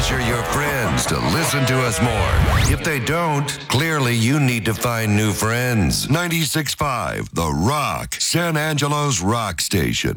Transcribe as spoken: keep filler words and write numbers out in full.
pressure your friends to listen to us more. If they don't, clearly you need to find new friends. ninety-six point five The Rock, San Angelo's rock station.